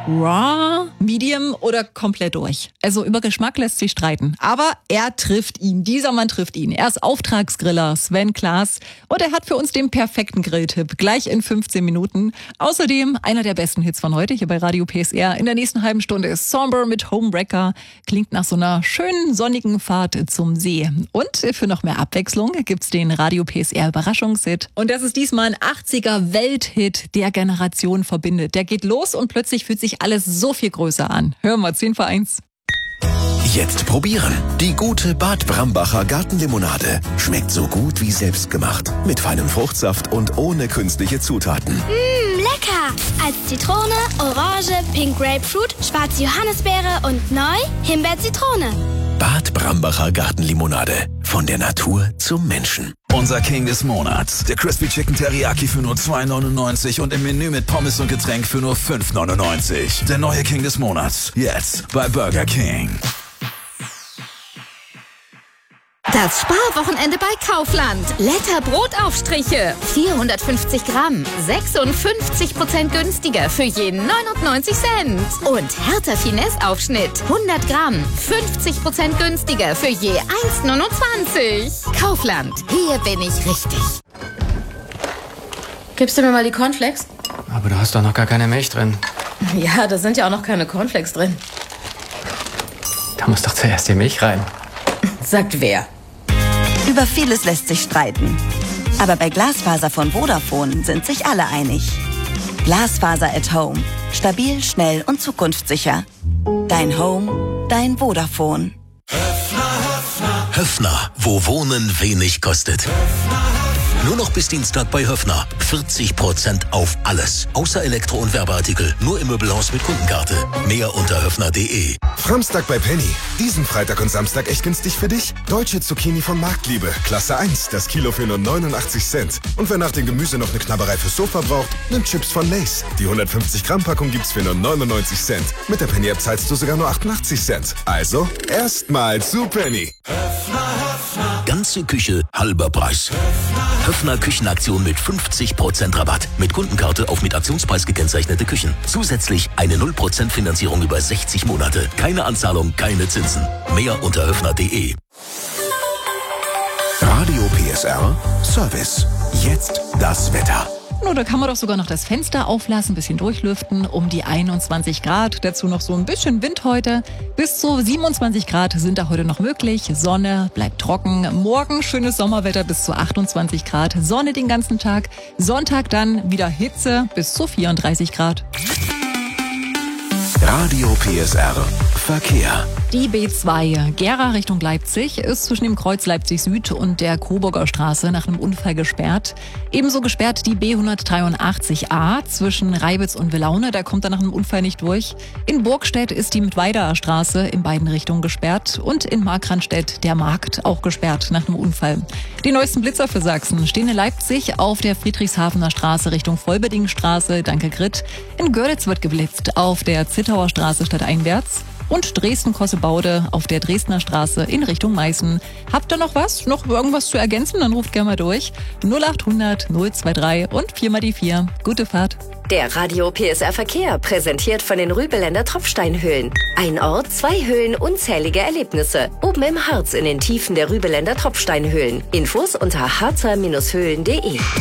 Raw, Medium oder komplett durch. Also über Geschmack lässt sich streiten. Aber er trifft ihn. Dieser Mann trifft ihn. Er ist Auftragsgriller, Sven Klaas. Und er hat für uns den perfekten Grilltipp. Gleich in 15 Minuten. Außerdem einer der besten Hits von heute hier bei Radio PSR. In der nächsten halben Stunde ist Somber mit Homewrecker. Klingt nach so einer schönen sonnigen Fahrt zum See. Und für noch mehr Abwechslung gibt's den Radio PSR Überraschungshit. Und das ist diesmal ein 80er Welthit, der Generation verbindet. Der geht los und plötzlich fühlt sich alles so viel größer an. Hören wir 10 vor 1. Jetzt probieren. Die gute Bad Brambacher Gartenlimonade. Schmeckt so gut wie selbstgemacht. Mit feinem Fruchtsaft und ohne künstliche Zutaten. Lecker! Als Zitrone, Orange, Pink Grapefruit, schwarze Johannisbeere und neu Himbeer-Zitrone. Bad Brambacher Gartenlimonade. Von der Natur zum Menschen. Unser King des Monats. Der Crispy Chicken Teriyaki für nur $2,99 und im Menü mit Pommes und Getränk für nur $5,99. Der neue King des Monats. Jetzt bei Burger King. Das Sparwochenende bei Kaufland. Letter Brotaufstriche. 450 Gramm. 56% günstiger für jeden 99 Cent. Und Hertha Finesse Aufschnitt. 100 Gramm. 50% günstiger für je 1,29. Kaufland. Hier bin ich richtig. Gibst du mir mal die Cornflakes? Aber du hast doch noch gar keine Milch drin. Ja, da sind ja auch noch keine Cornflakes drin. Da muss doch zuerst die Milch rein. Sagt wer? Über vieles lässt sich streiten. Aber bei Glasfaser von Vodafone sind sich alle einig. Glasfaser at Home. Stabil, schnell und zukunftssicher. Dein Home, dein Vodafone. Höffner, wo Wohnen wenig kostet. Nur noch bis Dienstag bei Höffner. 40% auf alles. Außer Elektro- und Werbeartikel. Nur im Möbelhaus mit Kundenkarte. Mehr unter höffner.de. Samstag bei Penny. Diesen Freitag und Samstag echt günstig für dich? Deutsche Zucchini von Marktliebe. Klasse 1. Das Kilo für nur 89 Cent. Und wer nach dem Gemüse noch eine Knabberei fürs Sofa braucht, nimmt Chips von Lay's. Die 150 Gramm Packung gibt's für nur 99 Cent. Mit der Penny-App zahlst du sogar nur 88 Cent. Also, erstmal zu Penny. Ganze Küche, halber Preis. Höffner Küchenaktion mit 50% Rabatt. Mit Kundenkarte auf mit Aktionspreis gekennzeichnete Küchen. Zusätzlich eine 0% Finanzierung über 60 Monate. Keine Anzahlung, keine Zinsen. Mehr unter höffner.de. Radio PSR Service. Jetzt das Wetter. No, da kann man doch sogar noch das Fenster auflassen, ein bisschen durchlüften, um die 21 Grad. Dazu noch so ein bisschen Wind heute. Bis zu 27 Grad sind da heute noch möglich. Sonne, bleibt trocken. Morgen schönes Sommerwetter bis zu 28 Grad. Sonne den ganzen Tag. Sonntag dann wieder Hitze bis zu 34 Grad. Radio PSR Verkehr. Die B2 Gera Richtung Leipzig ist zwischen dem Kreuz Leipzig Süd und der Coburger Straße nach einem Unfall gesperrt. Ebenso gesperrt die B183a zwischen Reibitz und Willaune. Da kommt er nach einem Unfall nicht durch. In Burgstedt ist die Mittweiderer Straße in beiden Richtungen gesperrt. Und in Markranstädt der Markt auch gesperrt nach einem Unfall. Die neuesten Blitzer für Sachsen stehen in Leipzig auf der Friedrichshafener Straße Richtung Vollbedingstraße. Danke Grit. In Görlitz wird geblitzt auf der Zittauer Straße stadteinwärts. Und Dresden-Kossebaude auf der Dresdner Straße in Richtung Meißen. Habt ihr noch was? Noch irgendwas zu ergänzen? Dann ruft gerne mal durch. 0800 023 und 4 mal die 4. Gute Fahrt. Der Radio PSR Verkehr, präsentiert von den Rübeländer Tropfsteinhöhlen. Ein Ort, 2 Höhlen, unzählige Erlebnisse. Oben im Harz in den Tiefen der Rübeländer Tropfsteinhöhlen. Infos unter harzer-höhlen.de.